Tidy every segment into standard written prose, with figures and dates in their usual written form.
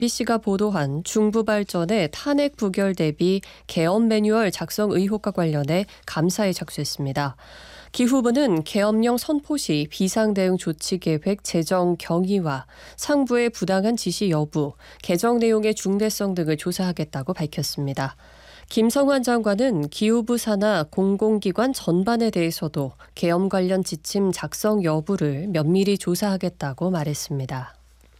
MBC가 보도한 중부발전의 탄핵 부결 대비 개헌 매뉴얼 작성 의혹과 관련해 감사에 착수했습니다. 기후부는 계엄령 선포 시 비상대응 조치계획 제정 경위와 상부의 부당한 지시 여부, 개정 내용의 중대성 등을 조사하겠다고 밝혔습니다. 김성환 장관은 기후부 산하 공공기관 전반에 대해서도 계엄 관련 지침 작성 여부를 면밀히 조사하겠다고 말했습니다.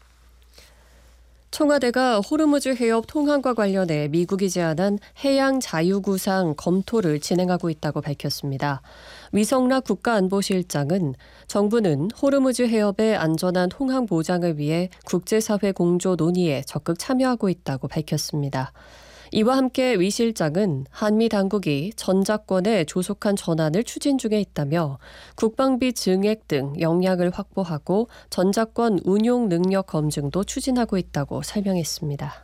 청와대가 호르무즈 해협 통항과 관련해 미국이 제안한 해양 자유구상 검토를 진행하고 있다고 밝혔습니다. 위성락 국가안보실장은 정부는 호르무즈 해협의 안전한 통항 보장을 위해 국제사회 공조 논의에 적극 참여하고 있다고 밝혔습니다. 이와 함께 위 실장은 한미 당국이 전작권에 조속한 전환을 추진 중에 있다며 국방비 증액 등 역량을 확보하고 전작권 운용 능력 검증도 추진하고 있다고 설명했습니다.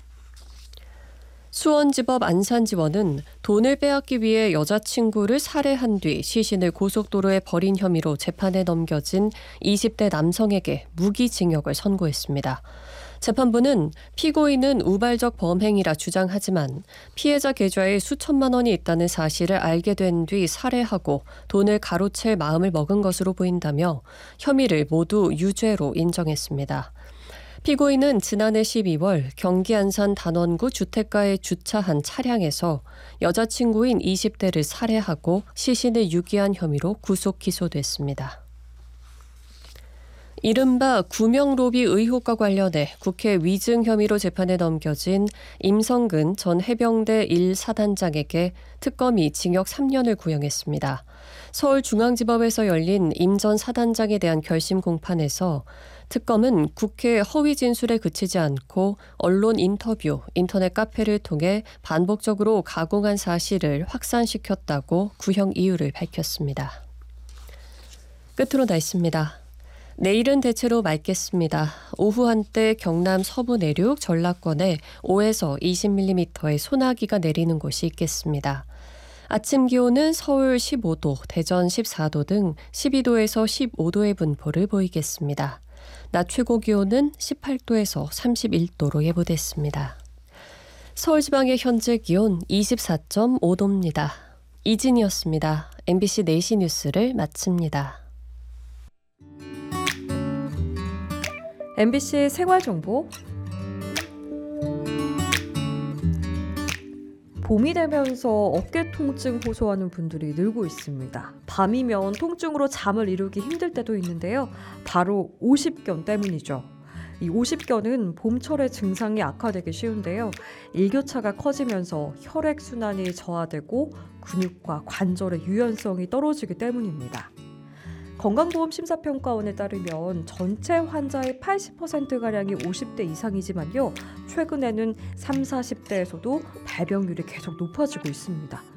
수원지법 안산지원은 돈을 빼앗기 위해 여자친구를 살해한 뒤 시신을 고속도로에 버린 혐의로 재판에 넘겨진 20대 남성에게 무기징역을 선고했습니다. 재판부는 피고인은 우발적 범행이라 주장하지만 피해자 계좌에 수천만 원이 있다는 사실을 알게 된 뒤 살해하고 돈을 가로챌 마음을 먹은 것으로 보인다며 혐의를 모두 유죄로 인정했습니다. 피고인은 지난해 12월 경기 안산 단원구 주택가에 주차한 차량에서 여자친구인 20대를 살해하고 시신을 유기한 혐의로 구속 기소됐습니다. 이른바 구명로비 의혹과 관련해 국회 위증 혐의로 재판에 넘겨진 임성근 전 해병대 1사단장에게 특검이 징역 3년을 구형했습니다. 서울중앙지법에서 열린 임 전 사단장에 대한 결심 공판에서 특검은 국회 허위 진술에 그치지 않고 언론 인터뷰, 인터넷 카페를 통해 반복적으로 가공한 사실을 확산시켰다고 구형 이유를 밝혔습니다. 끝으로 날씨입니다. 내일은 대체로 맑겠습니다. 오후 한때 경남 서부 내륙 전라권에 5에서 20mm의 소나기가 내리는 곳이 있겠습니다. 아침 기온은 서울 15도, 대전 14도 등 12도에서 15도의 분포를 보이겠습니다. 낮 최고 기온은 18도에서 31도로 예보됐습니다. 서울지방의 현재 기온 24.5도입니다. 이진이었습니다. MBC 4시 뉴스를 마칩니다. MBC 생활정보. 봄이 되면서 어깨 통증 호소하는 분들이 늘고 있습니다. 밤이면 통증으로 잠을 이루기 힘들 때도 있는데요. 바로 오십견 때문이죠. 이 오십견은 봄철에 증상이 악화되기 쉬운데요. 일교차가 커지면서 혈액순환이 저하되고 근육과 관절의 유연성이 떨어지기 때문입니다. 건강보험심사평가원에 따르면 전체 환자의 80%가량이 50대 이상이지만요. 최근에는 30, 40대에서도 발병률이 계속 높아지고 있습니다.